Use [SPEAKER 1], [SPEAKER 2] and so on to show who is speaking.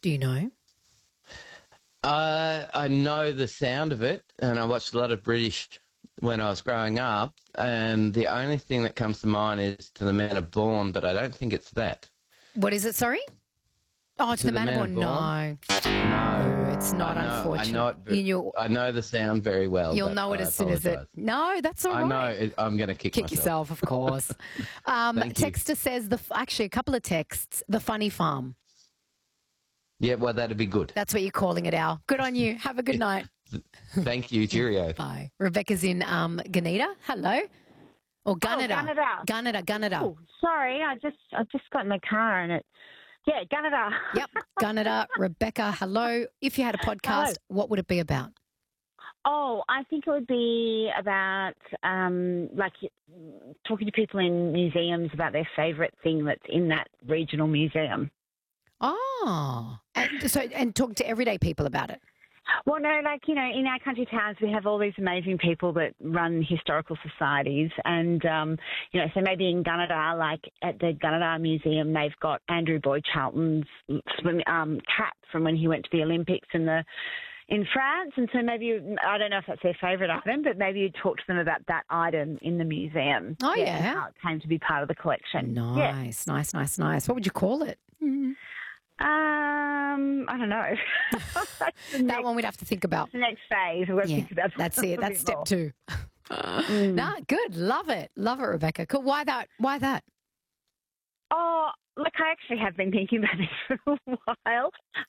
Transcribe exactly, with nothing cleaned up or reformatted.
[SPEAKER 1] Do you know?
[SPEAKER 2] Uh, I know the sound of it, and I watched a lot of British when I was growing up, and the only thing that comes to mind is To the Man Are Born, but I don't think it's that.
[SPEAKER 1] What is it, sorry? Oh, to,
[SPEAKER 2] To
[SPEAKER 1] the,
[SPEAKER 2] the
[SPEAKER 1] Man
[SPEAKER 2] Man
[SPEAKER 1] Born?
[SPEAKER 2] Born?
[SPEAKER 1] No.
[SPEAKER 2] No.
[SPEAKER 1] It's not,
[SPEAKER 2] I know,
[SPEAKER 1] unfortunate.
[SPEAKER 2] I know, it, ve-
[SPEAKER 1] You-
[SPEAKER 2] I know the sound very well.
[SPEAKER 1] You'll
[SPEAKER 2] but
[SPEAKER 1] know it
[SPEAKER 2] I
[SPEAKER 1] as soon as it.
[SPEAKER 2] apologise.
[SPEAKER 1] No, that's all
[SPEAKER 2] I
[SPEAKER 1] right.
[SPEAKER 2] know. It, I'm going to kick,
[SPEAKER 1] Kick
[SPEAKER 2] myself.
[SPEAKER 1] yourself, of course. Um,
[SPEAKER 2] Thank you.
[SPEAKER 1] Texter says, the actually, a couple of texts, The Funny Farm.
[SPEAKER 2] Yeah, well, that'd be good.
[SPEAKER 1] That's what you're calling it, Al. Good on you. Have a good night.
[SPEAKER 2] Thank you. Cheerio.
[SPEAKER 1] Bye. Rebecca's in um, Gunnedah. Hello. Or Gunnedah.
[SPEAKER 3] Gunnedah.
[SPEAKER 1] Gunnedah, Gunnedah.
[SPEAKER 3] Oh, sorry, I just I just got in the car and it. Yeah, Gunnedah.
[SPEAKER 1] Yep, Gunnedah. Rebecca, hello. If you had a podcast,
[SPEAKER 3] Hello.
[SPEAKER 1] what would it be about?
[SPEAKER 3] Oh, I think it would be about um, like talking to people in museums about their favourite thing that's in that regional museum.
[SPEAKER 1] Oh, and so and talk to everyday people about it.
[SPEAKER 3] Well, no, like, you know, in our country towns, we have all these amazing people that run historical societies. And, um, you know, so maybe in Gunnedah, like at the Gunnedah Museum, they've got Andrew Boyd Charlton's swim, um, cap from when he went to the Olympics in the in France. And so maybe, I don't know if that's their favourite item, but maybe you talk to them about that item in the museum.
[SPEAKER 1] Oh, yeah.
[SPEAKER 3] and how it came to be part of the collection. Yeah.
[SPEAKER 1] Nice, nice, nice, nice. What would you call it?
[SPEAKER 3] Um, I don't know. That's the
[SPEAKER 1] That
[SPEAKER 3] next,
[SPEAKER 1] one we'd have to think about.
[SPEAKER 3] the next phase. We've got to
[SPEAKER 1] Yeah,
[SPEAKER 3] think about
[SPEAKER 1] that's
[SPEAKER 3] that a
[SPEAKER 1] it.
[SPEAKER 3] little
[SPEAKER 1] That's
[SPEAKER 3] bit
[SPEAKER 1] step
[SPEAKER 3] more.
[SPEAKER 1] two.
[SPEAKER 3] Mm.
[SPEAKER 1] Nah, good. Love it. Love it, Rebecca. Cool. Why that? Why that?
[SPEAKER 3] Oh, look, I actually have been thinking about this for a while.